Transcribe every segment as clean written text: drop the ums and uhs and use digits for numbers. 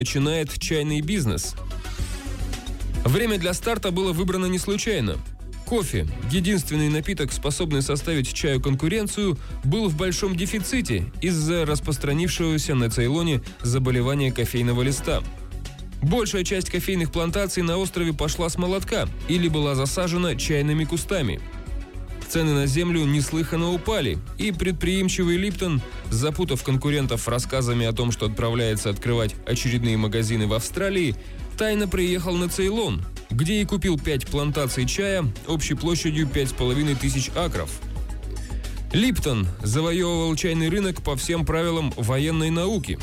начинает чайный бизнес. Время для старта было выбрано не случайно. Кофе, единственный напиток, способный составить чаю конкуренцию, был в большом дефиците из-за распространившегося на Цейлоне заболевания кофейного листа. Большая часть кофейных плантаций на острове пошла с молотка или была засажена чайными кустами. Цены на землю неслыханно упали, и предприимчивый Липтон, запутав конкурентов рассказами о том, что отправляется открывать очередные магазины в Австралии, тайно приехал на Цейлон, где и купил 5 плантаций чая общей площадью 5500 акров. Липтон завоевывал чайный рынок по всем правилам военной науки.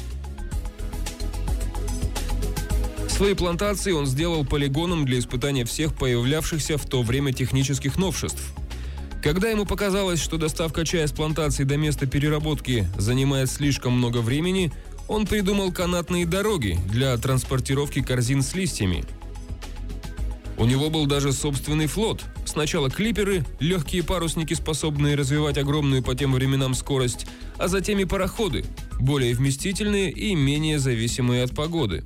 Свои плантации он сделал полигоном для испытания всех появлявшихся в то время технических новшеств. Когда ему показалось, что доставка чая с плантации до места переработки занимает слишком много времени, он придумал канатные дороги для транспортировки корзин с листьями. У него был даже собственный флот. Сначала клиперы, легкие парусники, способные развивать огромную по тем временам скорость, а затем и пароходы, более вместительные и менее зависимые от погоды.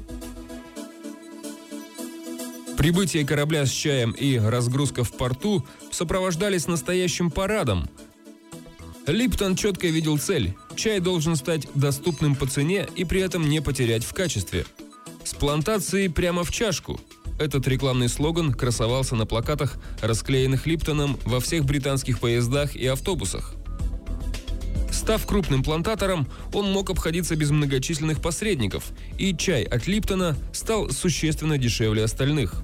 Прибытие корабля с чаем и разгрузка в порту сопровождались настоящим парадом. Липтон четко видел цель – чай должен стать доступным по цене и при этом не потерять в качестве. С плантации прямо в чашку. Этот рекламный слоган красовался на плакатах, расклеенных Липтоном во всех британских поездах и автобусах. Став крупным плантатором, он мог обходиться без многочисленных посредников, и чай от Липтона стал существенно дешевле остальных.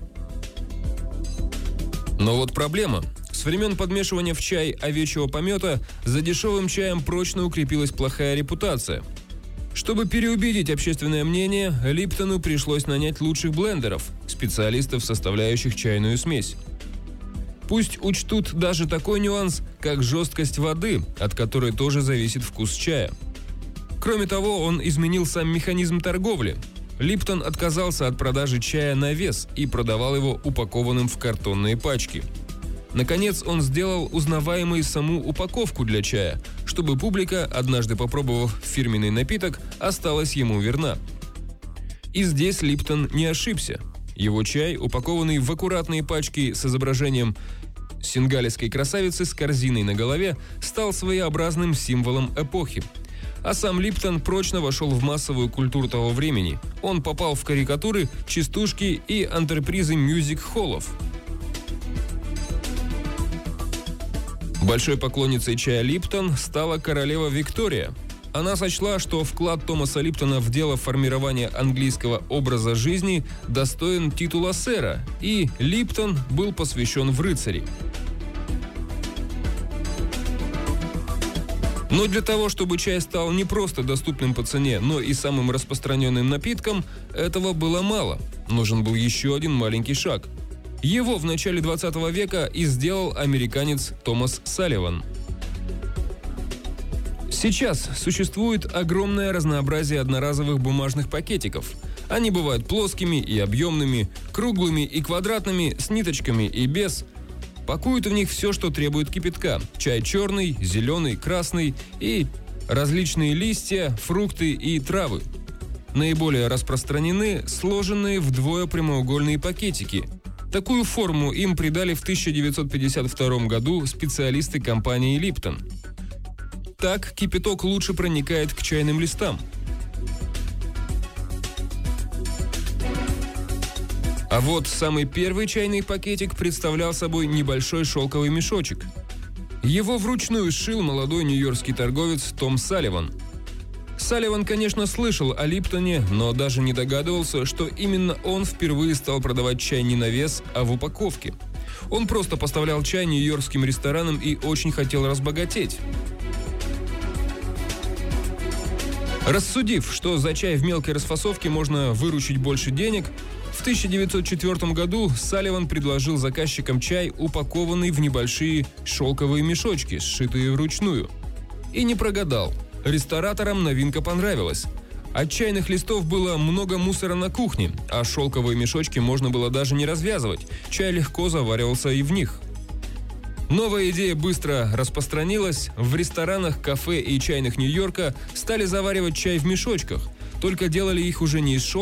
Но вот проблема. С времен подмешивания в чай овечьего помета за дешевым чаем прочно укрепилась плохая репутация. Чтобы переубедить общественное мнение, Липтону пришлось нанять лучших блендеров, специалистов, составляющих чайную смесь. Пусть учтут даже такой нюанс, как жесткость воды, от которой тоже зависит вкус чая. Кроме того, он изменил сам механизм торговли. Липтон отказался от продажи чая на вес и продавал его упакованным в картонные пачки. Наконец, он сделал узнаваемой саму упаковку для чая, чтобы публика, однажды попробовав фирменный напиток, осталась ему верна. И здесь Липтон не ошибся. Его чай, упакованный в аккуратные пачки с изображением сингалийской красавицы с корзиной на голове, стал своеобразным символом эпохи. А сам Липтон прочно вошел в массовую культуру того времени. Он попал в карикатуры, частушки и антрепризы мюзик-холлов. Большой поклонницей чая Липтон стала королева Виктория. Она сочла, что вклад Томаса Липтона в дело формирования английского образа жизни достоин титула сэра, и Липтон был посвящен в рыцари. Но для того, чтобы чай стал не просто доступным по цене, но и самым распространенным напитком, этого было мало. Нужен был еще один маленький шаг. Его в начале 20 века и сделал американец Томас Салливан. Сейчас существует огромное разнообразие одноразовых бумажных пакетиков. Они бывают плоскими и объемными, круглыми и квадратными, с ниточками и без. Пакуют в них все, что требует кипятка. Чай черный, зеленый, красный и различные листья, фрукты и травы. Наиболее распространены сложенные вдвое прямоугольные пакетики. Такую форму им придали в 1952 году специалисты компании Липтон. Так кипяток лучше проникает к чайным листам. А вот самый первый чайный пакетик представлял собой небольшой шелковый мешочек. Его вручную сшил молодой нью-йоркский торговец Том Салливан. Салливан, конечно, слышал о Липтоне, но даже не догадывался, что именно он впервые стал продавать чай не на вес, а в упаковке. Он просто поставлял чай нью-йоркским ресторанам и очень хотел разбогатеть. Рассудив, что за чай в мелкой расфасовке можно выручить больше денег, в 1904 году Салливан предложил заказчикам чай, упакованный в небольшие шелковые мешочки, сшитые вручную. И не прогадал. Рестораторам новинка понравилась. От чайных листов было много мусора на кухне, а шелковые мешочки можно было даже не развязывать. Чай легко заваривался и в них. Новая идея быстро распространилась. В ресторанах, кафе и чайных Нью-Йорка стали заваривать чай в мешочках. только делали их уже не из